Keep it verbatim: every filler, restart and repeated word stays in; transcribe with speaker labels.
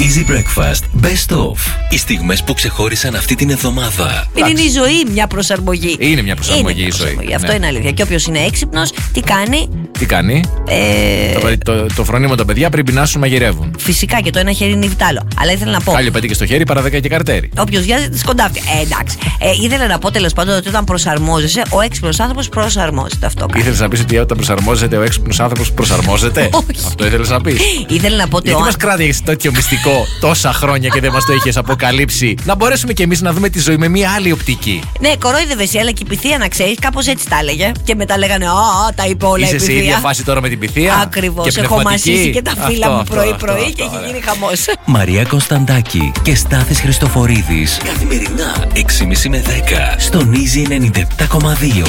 Speaker 1: Easy Breakfast Best Of. Οι στιγμές που ξεχώρισαν αυτή την εβδομάδα.
Speaker 2: Είναι η ζωή μια προσαρμογή.
Speaker 3: Είναι μια προσαρμογή
Speaker 2: είναι
Speaker 3: η ζωή.
Speaker 2: προσαρμογή. Αυτό
Speaker 3: ναι.
Speaker 2: είναι αλήθεια. Και όποιος είναι έξυπνος, τι κάνει.
Speaker 3: Τι κάνει.
Speaker 2: Ε...
Speaker 3: Το, το, το φρονίμο τα παιδιά πριν πεινάσουν μαγειρεύουν.
Speaker 2: Φυσικά και το ένα χέρι είναι βιτάλο. Αλλά ήθελα να πω.
Speaker 3: Κάλιο πέντε και στο χέρι, παρά δέκα και καρτέρι.
Speaker 2: Όποιος βιάζεται τη σκοντάφτια. Ε, εντάξει. Ε, ήθελα να πω τέλος πάντων ότι όταν προσαρμόζεσαι, ο έξυπνος άνθρωπος προσαρμόζεται. Αυτό κάνει.
Speaker 3: Ήθελες να πεις ότι όταν προσαρμόζεται, ο έξυπνος άνθρωπος προσαρμόζεται.
Speaker 2: Όχι.
Speaker 3: Αυτό ήθελες να πεις.
Speaker 2: Ήθελα να πω ότι.
Speaker 3: Γιατί
Speaker 2: ο...
Speaker 3: μας κράτηγες τέτοιο μυστικό τόσα χρόνια και δεν μας το είχες αποκαλύψει. Να μπορέσουμε κι εμείς να δούμε τη ζωή με μια άλλη οπτική.
Speaker 2: Ναι, κορόιδευε, αλλά και η πυθία να ξέρει, κάπως έτσι τα έλεγε. Και μετά λέγανε, Α, τα είπε όλα η
Speaker 3: Είσαι
Speaker 2: πυθία.
Speaker 3: σε ίδια φάση τώρα με την πυθία.
Speaker 2: Ακριβώς. Έχω μασίσει και τα φύλλα μου πρωί-πρωί και έχει γίνει χαμός.
Speaker 1: Μαρία Κωνσταντάκη και Στάθης Χριστοφορίδης. Καθημερινά έξι και μισή με δέκα στον Easy ενενήντα επτά κόμμα δύο.